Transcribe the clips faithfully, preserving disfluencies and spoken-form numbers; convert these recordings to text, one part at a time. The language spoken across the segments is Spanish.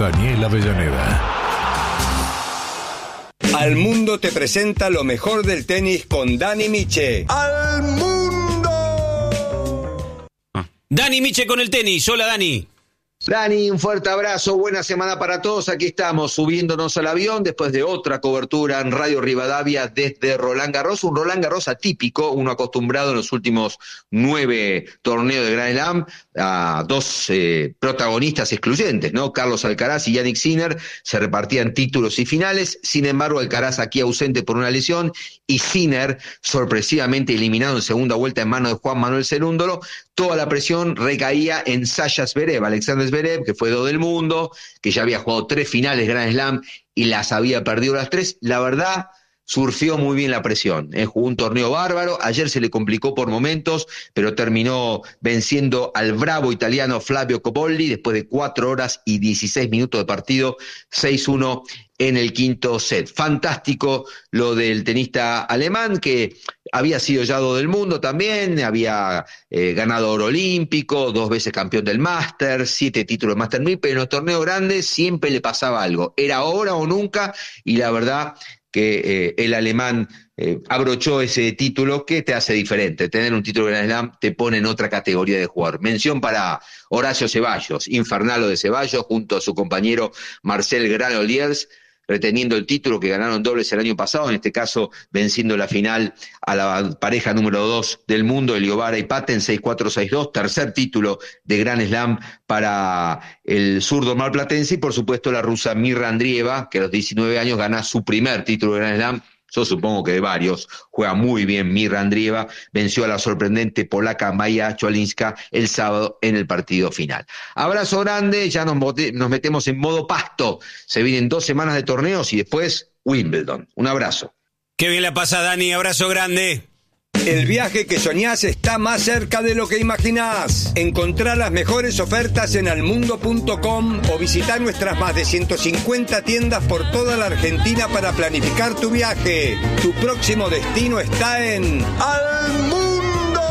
Daniel Avellaneda. Al Mundo te presenta lo mejor del tenis con Dani Miche. ¡Al Mundo! Dani Miche con el tenis. Hola, Dani. Dani, un fuerte abrazo, buena semana para todos. Aquí estamos subiéndonos al avión después de otra cobertura en Radio Rivadavia desde Roland Garros, un Roland Garros atípico, uno acostumbrado en los últimos nueve torneos de Grand Slam a dos eh, protagonistas excluyentes, ¿no? Carlos Alcaraz y Jannik Sinner se repartían títulos y finales, sin embargo Alcaraz aquí ausente por una lesión y Sinner sorpresivamente eliminado en segunda vuelta en manos de Juan Manuel Cerúndolo. Toda la presión recaía en Sasha Zverev, Alexander Zverev, que fue dos del mundo, que ya había jugado tres finales Grand Slam y las había perdido las tres. La verdad, surfió muy bien la presión, ¿eh? Jugó un torneo bárbaro, ayer se le complicó por momentos, pero terminó venciendo al bravo italiano Flavio Cobolli después de cuatro horas y dieciséis minutos de partido, seis uno en el quinto set. Fantástico lo del tenista alemán, que había sido ya dos del mundo también, había eh, ganado oro olímpico, dos veces campeón del Master, siete títulos de Master mil, pero en los torneos grandes siempre le pasaba algo. Era ahora o nunca, y la verdad que eh, el alemán eh, abrochó ese título que te hace diferente. Tener un título de Grand Slam te pone en otra categoría de jugador. Mención para Horacio Ceballos, infernalo de Ceballos, junto a su compañero Marcel Granollers, reteniendo el título que ganaron dobles el año pasado, en este caso venciendo la final a la pareja número dos del mundo, Eliobara y Patten, seis cuatro seis dos, tercer título de Grand Slam para el zurdo marplatense, y por supuesto la rusa Mirra Andrieva, que a los diecinueve años gana su primer título de Grand Slam. Yo supongo que de varios, juega muy bien Mirra Andrieva, venció a la sorprendente polaca Maja Cholinska el sábado en el partido final. Abrazo grande, ya nos, bote, nos metemos en modo pasto, se vienen dos semanas de torneos y después Wimbledon. Un abrazo. Qué bien la pasa, Dani, abrazo grande. El viaje que soñás está más cerca de lo que imaginás. Encontrá las mejores ofertas en almundo punto com o visitá nuestras más de ciento cincuenta tiendas por toda la Argentina para planificar tu viaje. Tu próximo destino está en Al Mundo.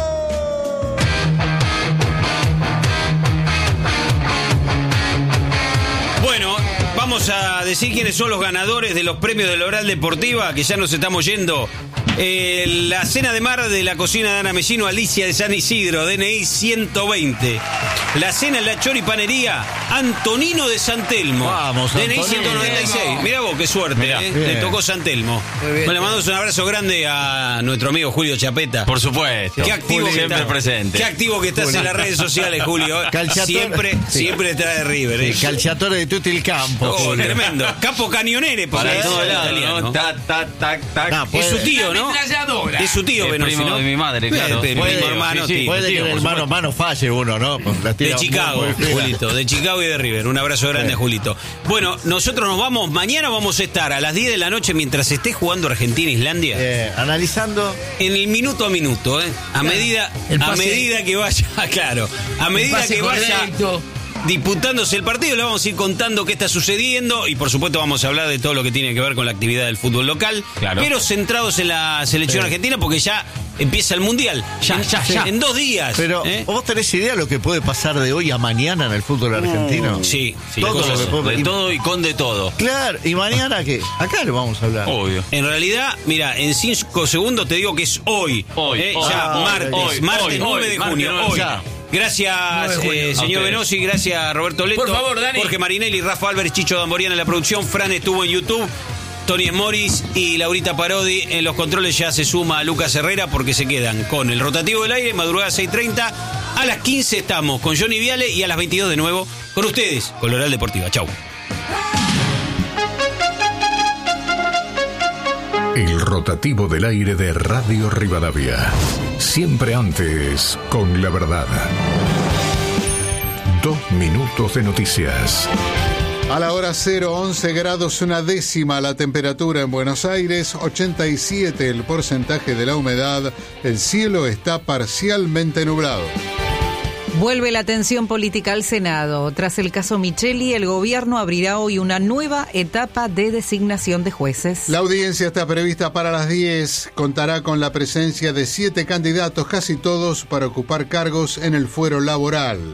Bueno, vamos a decir quiénes son los ganadores de los premios de la Oral Deportiva, que ya nos estamos yendo. Eh, la cena de mar de la cocina de Ana Mellino, Alicia de San Isidro, D N I ciento veinte. La cena en la choripanería, Antonino de San Telmo, Vamos, D N I ciento noventa y seis. Mirá vos, qué suerte, Mirá, eh. Le tocó San Telmo. Bueno, le mandamos un abrazo grande a nuestro amigo Julio Chapeta. Por supuesto. Qué activo Julio, que siempre está, presente. Qué activo que estás Julio. En las redes sociales, Julio. Calciatore. Siempre, sí. siempre trae River. ¿eh? Sí, calciatore de tutto il campo. Oh, tremendo. Capo Cañonere. Para todos lados, ¿no? Tac, tac, tac, tac. No, es su tío, ¿no? Es su tío, Venossi, primo ¿no? de mi madre, claro. Puede, puede, primo hermano, sí, sí, tío. puede que tío, el hermano mano falle uno, ¿no? De Chicago, muy, muy Julito, de Chicago y de River. Un abrazo grande, sí. Julito. Bueno, nosotros nos vamos, mañana vamos a estar a las diez de la noche mientras esté jugando Argentina-Islandia. Eh, analizando. En el minuto a minuto, ¿eh? A medida, a medida que vaya, claro, a medida que vaya correcto. disputándose el partido, le vamos a ir contando qué está sucediendo y por supuesto vamos a hablar de todo lo que tiene que ver con la actividad del fútbol local, claro. Pero centrados en la selección sí. argentina porque ya empieza el Mundial, ya, en, ya, ya. en dos días. Pero, ¿eh? ¿vos tenés idea de lo que puede pasar de hoy a mañana en el fútbol argentino? Uh, sí, sí. Todo, cosas, puede... de todo y con de todo. Claro, y mañana ¿qué? Acá lo vamos a hablar. Obvio. En realidad, mira, en cinco segundos te digo que es hoy. Hoy. ¿eh? hoy ya, ah, martes, hoy, martes hoy, nueve de junio. Hoy. Ya. Gracias, eh, señor Venossi, gracias, Roberto Leto. Por favor, Dani. Jorge Marinelli, Rafa Álvarez, Chicho Damboriana en la producción, Fran estuvo en YouTube, Tony Moris y Laurita Parodi en los controles. Ya se suma a Lucas Herrera porque se quedan con el rotativo del aire, madrugada seis treinta. A las quince estamos con Johnny Viale y a las veintidós de nuevo con ustedes, con la Oral Deportiva. Chau. El rotativo del aire de Radio Rivadavia. Siempre antes, con la verdad. Dos minutos de noticias. A la hora cero, once grados una décima la temperatura en Buenos Aires, ochenta y siete el porcentaje de la humedad, el cielo está parcialmente nublado. Vuelve la tensión política al Senado. Tras el caso Micheli, el gobierno abrirá hoy una nueva etapa de designación de jueces. La audiencia está prevista para las diez. Contará con la presencia de siete candidatos, casi todos para ocupar cargos en el fuero laboral.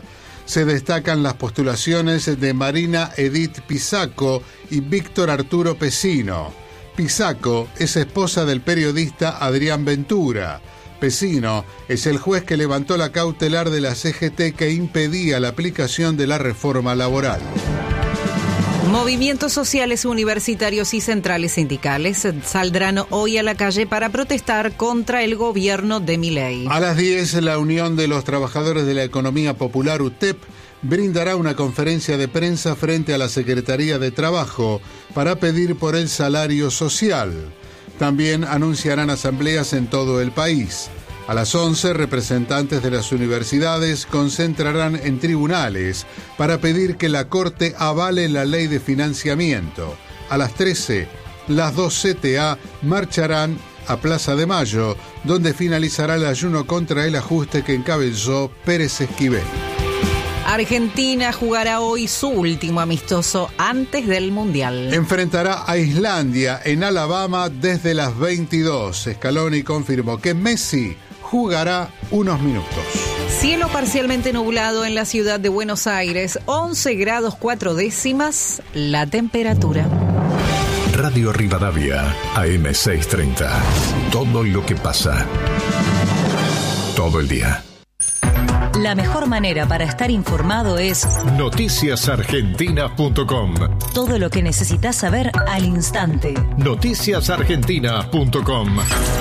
Se destacan las postulaciones de Marina Edith Pisaco y Víctor Arturo Pesino. Pisaco es esposa del periodista Adrián Ventura. Pesino es el juez que levantó la cautelar de la C G T que impedía la aplicación de la reforma laboral. Movimientos sociales universitarios y centrales sindicales saldrán hoy a la calle para protestar contra el gobierno de Milei. A las diez, la Unión de los Trabajadores de la Economía Popular, U T E P, brindará una conferencia de prensa frente a la Secretaría de Trabajo para pedir por el salario social. También anunciarán asambleas en todo el país. A las once, representantes de las universidades concentrarán en tribunales para pedir que la Corte avale la ley de financiamiento. A las trece, las dos C T A marcharán a Plaza de Mayo, donde finalizará el ayuno contra el ajuste que encabezó Pérez Esquivel. Argentina jugará hoy su último amistoso antes del Mundial. Enfrentará a Islandia en Alabama desde las veintidós. Scaloni confirmó que Messi jugará unos minutos. Cielo parcialmente nublado en la ciudad de Buenos Aires, once grados cuatro décimas la temperatura. Radio Rivadavia, A M seiscientos treinta. Todo lo que pasa. Todo el día. La mejor manera para estar informado es noticias argentina punto com. Todo lo que necesitas saber al instante. noticias argentina punto com.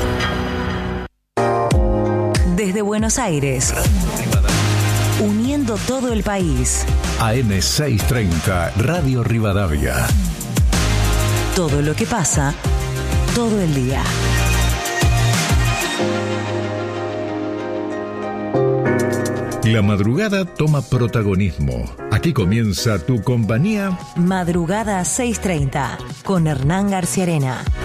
Desde Buenos Aires, uniendo todo el país. A M seiscientos treinta, Radio Rivadavia. Todo lo que pasa, todo el día. La madrugada toma protagonismo. Aquí comienza tu compañía. Madrugada seiscientos treinta, con Hernán García Arena.